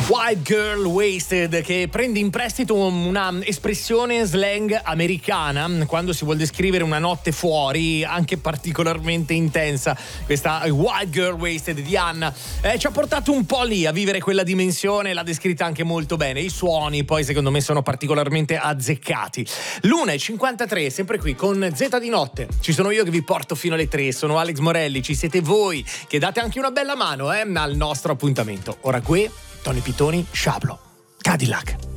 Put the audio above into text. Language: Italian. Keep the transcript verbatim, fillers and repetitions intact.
White Girl Wasted, che prende in prestito una espressione slang americana quando si vuol descrivere una notte fuori, anche particolarmente intensa. Questa White Girl Wasted di Anna eh, ci ha portato un po' lì a vivere quella dimensione, l'ha descritta anche molto bene. I suoni poi secondo me sono particolarmente azzeccati. l'una e cinquantatré, sempre qui con Z di Notte. Ci sono io che vi porto fino alle tre, sono Alex Morelli, ci siete voi che date anche una bella mano eh, al nostro appuntamento. Ora qui Tony Pitoni, Sciablo, Cadillac.